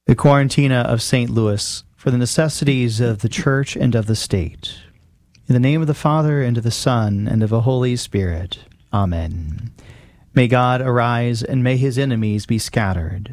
The Quarantina of St. Louis for the necessities of the Church and of the State. In the name of the Father, and of the Son, and of the Holy Spirit. Amen. May God arise, and may his enemies be scattered.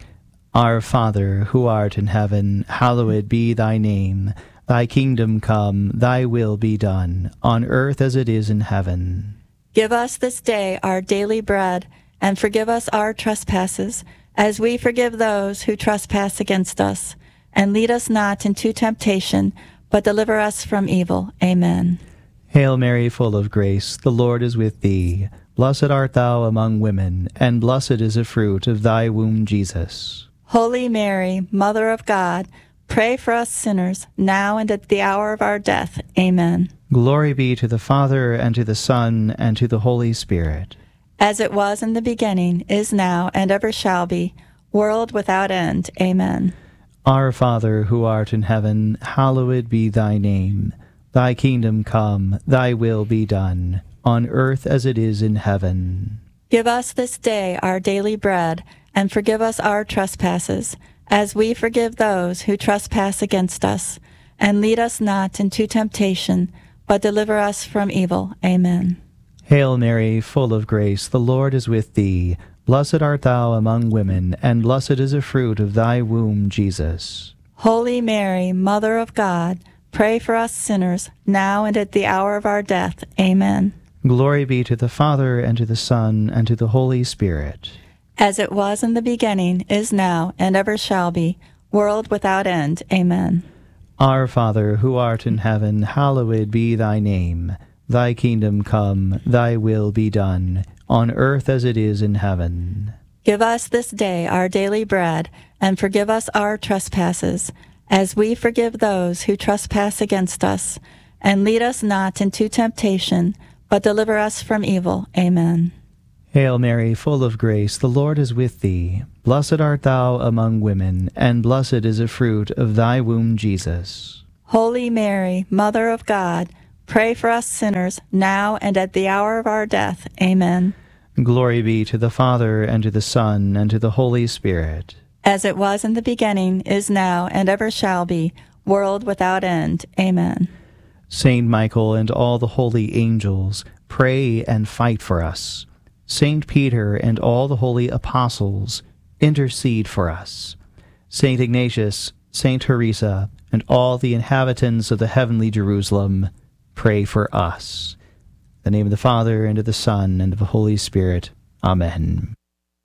Our Father, who art in heaven, hallowed be thy name. Thy kingdom come, thy will be done, on earth as it is in heaven. Give us this day our daily bread, and forgive us our trespasses, as we forgive those who trespass against us. And lead us not into temptation, but deliver us from evil. Amen. Hail Mary, full of grace, the Lord is with thee. Blessed art thou among women, and blessed is the fruit of thy womb, Jesus. Holy Mary, Mother of God, pray for us sinners, now and at the hour of our death. Amen. Glory be to the Father, and to the Son, and to the Holy Spirit. As it was in the beginning, is now, and ever shall be, world without end. Amen. Our Father, who art in heaven, hallowed be thy name. Thy kingdom come, thy will be done, on earth as it is in heaven. Give us this day our daily bread, and forgive us our trespasses, as we forgive those who trespass against us. And lead us not into temptation, but deliver us from evil. Amen. Hail Mary, full of grace, the Lord is with thee. Blessed art thou among women, and blessed is the fruit of thy womb, Jesus. Holy Mary, Mother of God, pray for us sinners, now and at the hour of our death. Amen. Glory be to the Father, and to the Son, and to the Holy Spirit. As it was in the beginning, is now, and ever shall be, world without end. Amen. Our Father, who art in heaven, hallowed be thy name. Thy kingdom come, thy will be done, on earth as it is in heaven. Give us this day our daily bread, and forgive us our trespasses, as we forgive those who trespass against us. And lead us not into temptation, but deliver us from evil. Amen. Hail Mary, full of grace, the Lord is with thee. Blessed art thou among women, and blessed is the fruit of thy womb, Jesus. Holy Mary, Mother of God, pray for us sinners, now and at the hour of our death. Amen. Glory be to the Father, and to the Son, and to the Holy Spirit. As it was in the beginning, is now, and ever shall be, world without end. Amen. Saint Michael and all the holy angels, pray and fight for us. Saint Peter and all the holy apostles, intercede for us. Saint Ignatius, Saint Teresa, and all the inhabitants of the heavenly Jerusalem, pray for us. In the name of the Father, and of the Son, and of the Holy Spirit. Amen.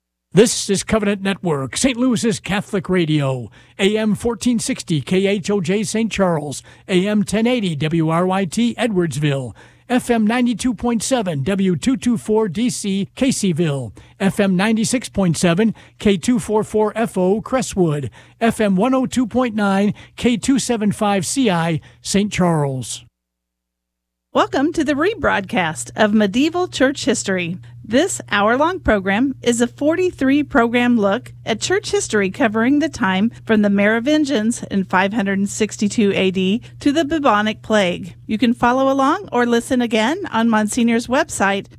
This is Covenant Network, St. Louis's Catholic Radio, AM 1460 KHOJ St. Charles, AM 1080 WRYT Edwardsville, FM 92.7 W224 DC Caseyville, FM 96.7 K244FO Crestwood, FM 102.9 K275 CI St. Charles. Welcome to the rebroadcast of Medieval Church History. This hour-long program is a 43-program look at church history covering the time from the Merovingians in 562 A.D. to the bubonic plague. You can follow along or listen again on Monsignor's website,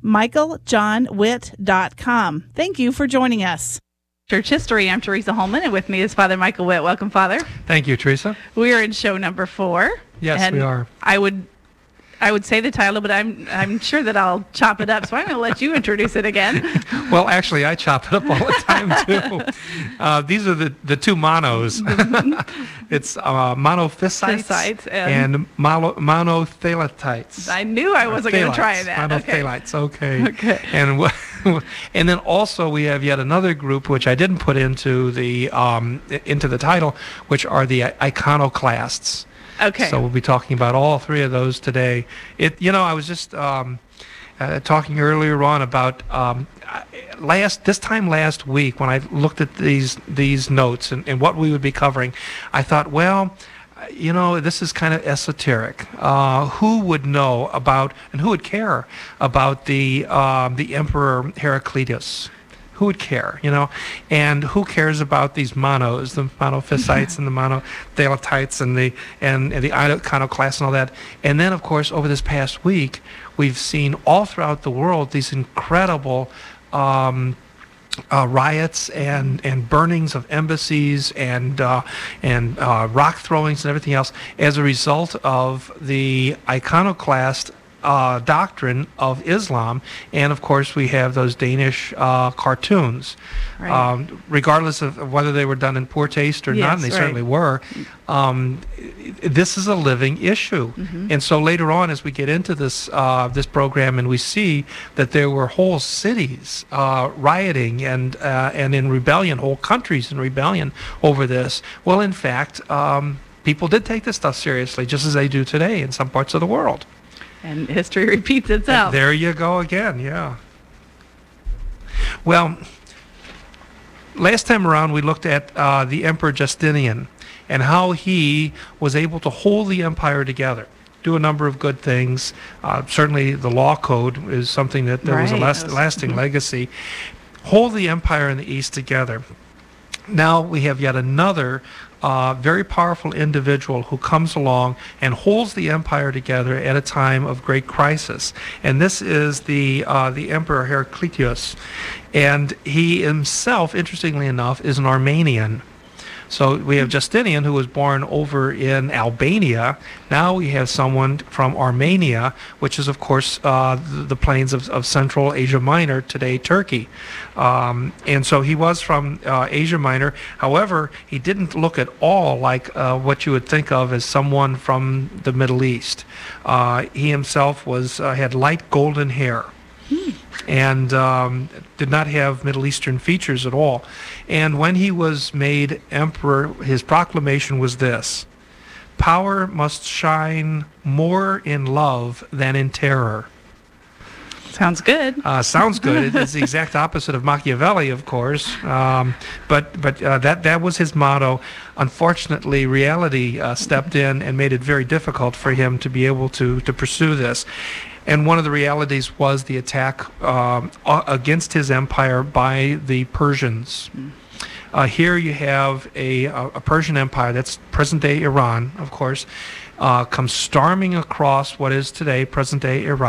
michaeljohnwitt.com. Thank you for joining us. Church History, I'm Teresa Holman, and with me is Father Michael Witt. Welcome, Father. Thank you, Teresa. We are in show number 4. Yes, we are. I would say the title, but I'm sure that I'll chop it up, so I'm going to let you introduce it again. Well, actually, I chop it up all the time, too. These are the two monos. It's monophysites and monothalatites. I knew I wasn't going to try that. Monothalites, okay. And then also we have yet another group, which I didn't put into the title, which are the iconoclasts. Okay. So we'll be talking about all three of those today. I was just talking earlier on about this time last week when I looked at these notes and what we would be covering. I thought, well, this is kind of esoteric. Who would know about and who would care about the Emperor Heraclitus? Who would care, And who cares about these monos, the monophysites and the monothalatites and the iconoclasts and all that? And then, of course, over this past week, we've seen all throughout the world these incredible riots and burnings of embassies and rock throwings and everything else as a result of the iconoclast doctrine of Islam. And of course we have those Danish cartoons, Right. Regardless of whether they were done in poor taste or not, and they Yes, certainly right. were. This is a living issue. And so later on, as we get into this this program, and we see that there were whole cities rioting and in rebellion, whole countries in rebellion over this. Well, in fact, people did take this stuff seriously, just as they do today in some parts of the world. And history repeats itself. There you go again, yeah. Well, last time around we looked at the Emperor Justinian and how he was able to hold the empire together, do a number of good things. Certainly the law code is something that there was a Right. lasting legacy. Hold the empire in the East together. Now we have yet another very powerful individual who comes along and holds the empire together at a time of great crisis. And this is the Emperor Heraclius. And he himself, interestingly enough, is an Armenian. So we have Justinian, who was born over in Albania. Now we have someone from Armenia, which is, of course, the plains of Central Asia Minor, today Turkey. And so he was from Asia Minor. However, he didn't look at all like what you would think of as someone from the Middle East. He himself had light golden hair. And did not have Middle Eastern features at all. And when he was made emperor, his proclamation was this: power must shine more in love than in terror. Sounds good. Sounds good. It's the exact opposite of Machiavelli, of course. But that was his motto. Unfortunately, reality stepped in and made it very difficult for him to be able to pursue this. And one of the realities was the attack against his empire by the Persians. Here you have a Persian empire, that's present-day Iran, of course, comes storming across what is today present-day Iraq.